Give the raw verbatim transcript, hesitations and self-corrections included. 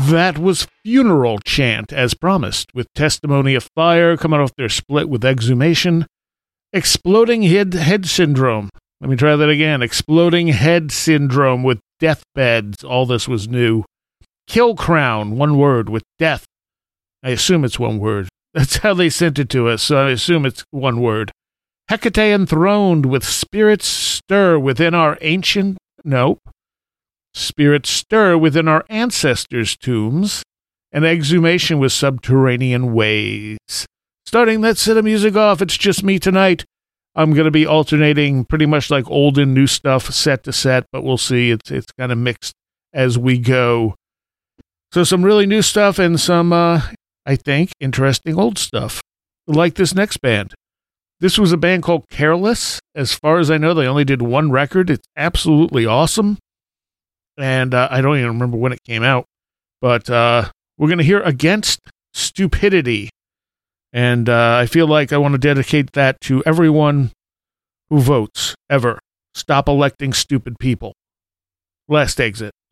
That was Funeral Chant, as promised, with Testimony of Fire coming off their split with Exhumation. Exploding Head, head Syndrome. Let me try that again. Exploding Head Syndrome with Deathbeds. All this was new. Kill Crown, one word, with Death. I assume it's one word. That's how they sent it to us, so I assume it's one word. Hecate Enthroned with Spirits Stir within our ancient... Nope. Spirits Stir within our ancestors' tombs. And Exhumation with Subterranean Ways. Starting that set of music off, it's just me tonight. I'm going to be alternating pretty much like old and new stuff set to set, but we'll see. It's it's kind of mixed as we go. So some really new stuff and some, uh, I think, interesting old stuff. Like this next band. This was a band called Careless. As far as I know, they only did one record. It's absolutely awesome. And uh, I don't even remember when it came out. But uh, we're going to hear Against Stupidity. And uh, I feel like I want to dedicate that to everyone who votes, ever. Stop electing stupid people. Last Exit.